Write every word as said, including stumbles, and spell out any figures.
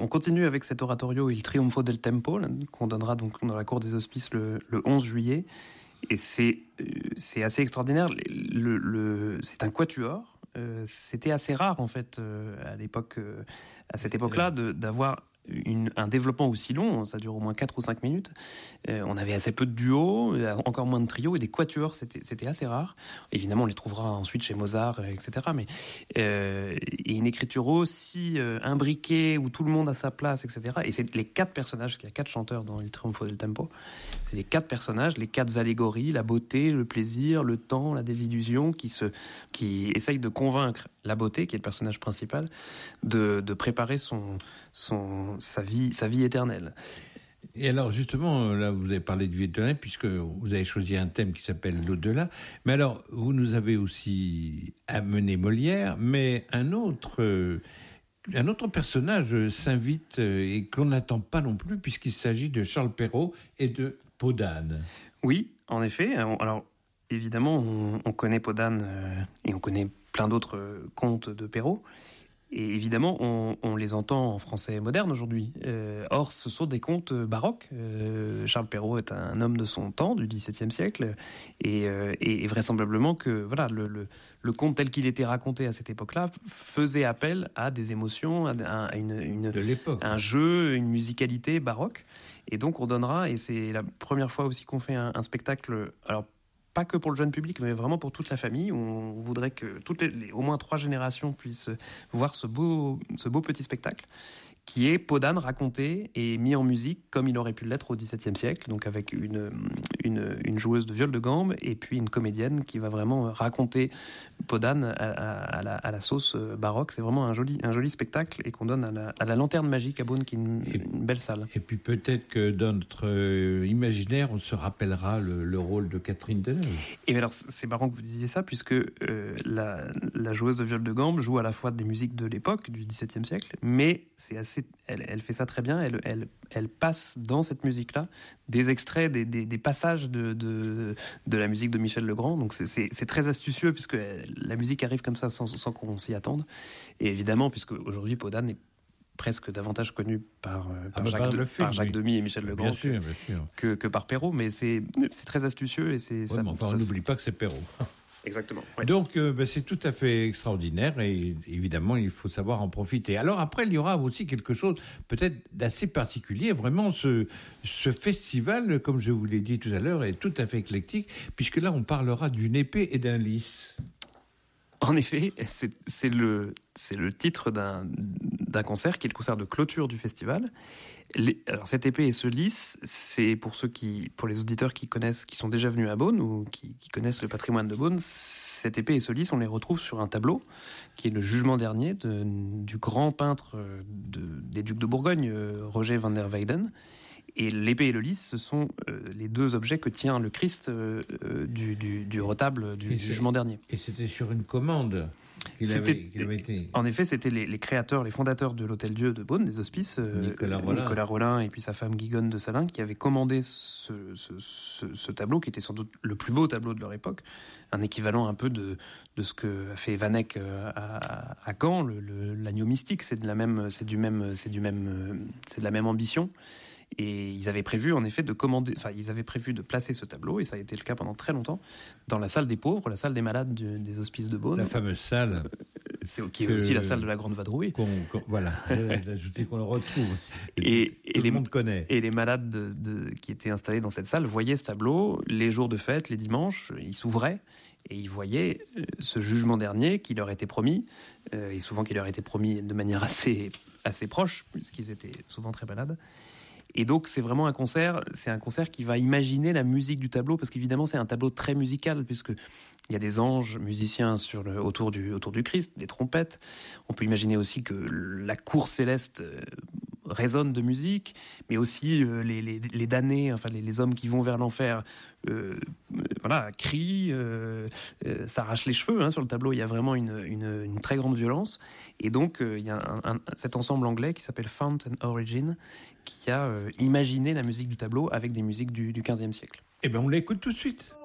continue avec cet oratorio Il Trionfo del Tempo, là, qu'on donnera donc dans la cour des Hospices le, le onze juillet. Et c'est, euh, c'est assez extraordinaire. Le, le, c'est un quatuor. Euh, c'était assez rare, en fait, euh, à l'époque, euh, à cette époque-là, de, d'avoir Une, un développement aussi long, ça dure au moins quatre ou cinq minutes. Euh, on avait assez peu de duos, encore moins de trios, et des quatuors, c'était, c'était assez rare. Évidemment, on les trouvera ensuite chez Mozart, et cetera. Mais euh, et une écriture aussi euh, imbriquée, où tout le monde a sa place, et cetera. Et c'est les quatre personnages, parce qu'il y a quatre chanteurs dans Il Trionfo del Tempo, c'est les quatre personnages, les quatre allégories, la beauté, le plaisir, le temps, la désillusion, qui se, qui essayent de convaincre la beauté, qui est le personnage principal, de, de préparer son, son, sa vie, sa vie éternelle. Et alors, justement, là, vous avez parlé de vie éternelle, puisque vous avez choisi un thème qui s'appelle l'au-delà. Mais alors, vous nous avez aussi amené Molière, mais un autre, euh, un autre personnage s'invite euh, et qu'on n'attend pas non plus, puisqu'il s'agit de Charles Perrault et de Peau d'âne. Oui, en effet. Alors, évidemment, on, on connaît Peau d'âne euh, et on connaît plein d'autres euh, contes de Perrault. Et évidemment, on, on les entend en français moderne aujourd'hui. Euh, or, ce sont des contes baroques. Euh, Charles Perrault est un homme de son temps, du XVIIe siècle, et, euh, et, et vraisemblablement que voilà, le, le, le conte tel qu'il était raconté à cette époque-là faisait appel à des émotions, à, à une, une, de l'époque, un jeu, une musicalité baroque. Et donc, on donnera, et c'est la première fois aussi qu'on fait un, un spectacle. Alors, pas que pour le jeune public, mais vraiment pour toute la famille. On voudrait que toutes les, les, au moins trois générations puissent voir ce beau, ce beau petit spectacle qui est Peau d'âne raconté et mis en musique comme il aurait pu l'être au XVIIe siècle, donc avec une, une, une joueuse de viol de gambe et puis une comédienne qui va vraiment raconter Peau d'âne à, à, à, la, à la sauce baroque. C'est vraiment un joli, un joli spectacle et qu'on donne à la, à la Lanterne Magique à Beaune, qui est une, et, une belle salle. Et puis peut-être que dans notre euh, imaginaire, on se rappellera le, le rôle de Catherine Deneuve. Et alors c'est marrant que vous disiez ça, puisque euh, la, la joueuse de viol de gambe joue à la fois des musiques de l'époque, du XVIIe siècle, mais c'est assez, elle, elle fait ça très bien. Elle, elle, elle passe dans cette musique-là des extraits, des, des, des passages de, de, de la musique de Michel Legrand. Donc c'est, c'est, c'est très astucieux, puisque la musique arrive comme ça sans, sans qu'on s'y attende. Et évidemment, puisque aujourd'hui Peau d'âne est presque davantage connu par, par, ah bah Jacques, par, de, film, par Jacques oui. Demy et Michel Legrand bien sûr, bien sûr. Que, que par Perrault, mais c'est, c'est très astucieux et c'est ouais, ça. Enfin, ça on n'oublie pas que c'est Perrault. Exactement. Ouais. Donc, euh, ben, c'est tout à fait extraordinaire et évidemment, il faut savoir en profiter. Alors après, il y aura aussi quelque chose peut-être d'assez particulier. Vraiment, ce, ce festival, comme je vous l'ai dit tout à l'heure, est tout à fait éclectique, puisque là, on parlera d'une épée et d'un lys. En effet, c'est, c'est, le, c'est le titre d'un, d'un concert qui est le concert de clôture du festival. Les, alors cette épée et ce lys, c'est pour ceux qui, pour les auditeurs qui connaissent, qui sont déjà venus à Beaune ou qui, qui connaissent le patrimoine de Beaune, cette épée et ce lys, on les retrouve sur un tableau qui est le Jugement dernier de, du grand peintre de, des ducs de Bourgogne, Roger van der Weyden. Et l'épée et le lys, ce sont euh, les deux objets que tient le Christ euh, euh, du, du, du retable du, du Jugement dernier. Et c'était sur une commande qu'il avait, qu'il avait été... En effet, c'était les, les créateurs, les fondateurs de l'Hôtel-Dieu de Beaune, des Hospices, euh, Nicolas Rollin. Nicolas Rollin et puis sa femme Guigonne de Salins, qui avaient commandé ce, ce, ce, ce tableau, qui était sans doute le plus beau tableau de leur époque, un équivalent un peu de, de ce que a fait Van Eyck à, à Caen, le, le, l'agneau mystique. C'est de la même, c'est du même, c'est du même, c'est de la même ambition. Et ils avaient prévu, en effet, de commander, enfin, ils avaient prévu de placer ce tableau, et ça a été le cas pendant très longtemps, dans la salle des pauvres, la salle des malades du, des hospices de Beaune. La fameuse salle. Euh, c'est, qui est que, aussi la salle de la Grande Vadrouille. Qu'on, qu'on, voilà, d'ajouter qu'on le retrouve. Et, tout et le les, monde connaît. Et les malades de, de, qui étaient installés dans cette salle voyaient ce tableau, les jours de fête, les dimanches, ils s'ouvraient, et ils voyaient ce jugement dernier qui leur était promis, euh, et souvent qui leur était promis de manière assez, assez proche, puisqu'ils étaient souvent très malades. Et donc c'est vraiment un concert, c'est un concert qui va imaginer la musique du tableau, parce qu'évidemment c'est un tableau très musical, puisque il y a des anges musiciens sur le, autour du autour du Christ, des trompettes. On peut imaginer aussi que la cour céleste résonne de musique, mais aussi euh, les, les, les damnés, enfin les, les hommes qui vont vers l'enfer, euh, voilà, crient, euh, euh, s'arrachent les cheveux. Hein, sur le tableau, il y a vraiment une, une, une très grande violence. Et donc, euh, il y a un, un, cet ensemble anglais qui s'appelle Fount and Origin, qui a euh, imaginé la musique du tableau avec des musiques du, du quinzième siècle. Eh bien, on l'écoute tout de suite.